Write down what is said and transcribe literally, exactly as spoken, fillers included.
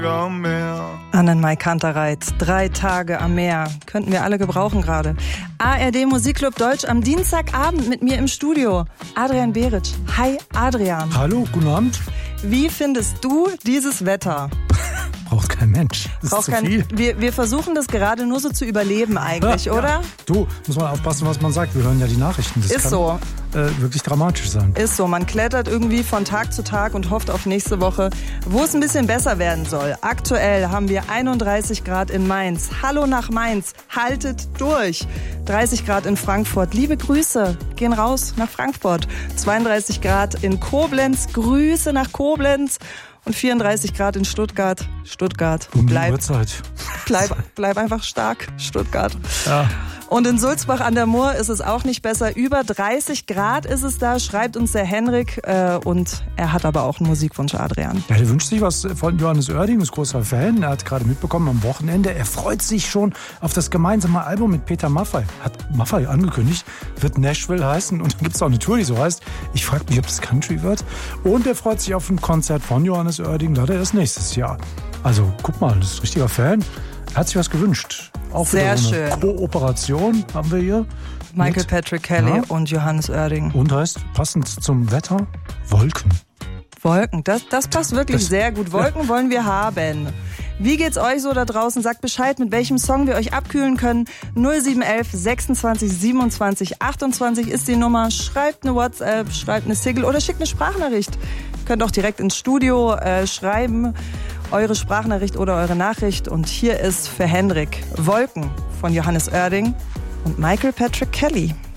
Annenmai Kantereit, drei Tage am Meer. Könnten wir alle gebrauchen gerade. A R D Musikclub Deutsch am Dienstagabend mit mir im Studio. Adrian Beritsch. Hi Adrian. Hallo, guten Abend. Wie findest du dieses Wetter? Braucht kein Mensch. Das Braucht ist zu kein, viel. Wir, wir versuchen das gerade nur so zu überleben eigentlich, ja, oder? Ja. Du, muss man aufpassen, was man sagt. Wir hören ja die Nachrichten. Das ist kann, so. Äh, wirklich dramatisch sein. Ist so. Man klettert irgendwie von Tag zu Tag und hofft auf nächste Woche, wo es ein bisschen besser werden soll. Aktuell haben wir einunddreißig Grad in Mainz. Hallo nach Mainz. Haltet durch. dreißig Grad in Frankfurt. Liebe Grüße. Gehen raus nach Frankfurt. zweiunddreißig Grad in Koblenz. Grüße nach Koblenz. Und vierunddreißig Grad in Stuttgart. Stuttgart. Um die bleib, Uhrzeit. Bleib, bleib einfach stark, Stuttgart. Ja. Und in Sulzbach an der Mur ist es auch nicht besser. Über dreißig Grad ist es da, schreibt uns der Henrik. Äh, und er hat aber auch einen Musikwunsch, Adrian. Ja, der wünscht sich was von Johannes Oerding, ist großer Fan. Er hat gerade mitbekommen am Wochenende, er freut sich schon auf das gemeinsame Album mit Peter Maffay. Hat Maffay angekündigt, wird Nashville heißen. Und dann gibt es auch eine Tour, die so heißt. Ich frage mich, ob das Country wird. Und er freut sich auf ein Konzert von Johannes Oerding, da hat er erst nächstes Jahr. Also guck mal, das ist ein richtiger Fan. Er hat sich was gewünscht. Auch sehr so schön. Kooperation haben wir hier. Michael mit, Patrick Kelly ja. und Johannes Oerding. Und heißt, passend zum Wetter, Wolken. Wolken, das, das passt wirklich das, sehr gut. Wolken ja. wollen wir haben. Wie geht's euch so da draußen? Sagt Bescheid, mit welchem Song wir euch abkühlen können. null sieben eins eins sechsundzwanzig siebenundzwanzig achtundzwanzig ist die Nummer. Schreibt eine WhatsApp, schreibt eine Single oder schickt eine Sprachnachricht. Könnt auch direkt ins Studio äh, schreiben. Eure Sprachnachricht oder eure Nachricht. Und hier ist für Henrik Wolken von Johannes Oerding und Michael Patrick Kelly.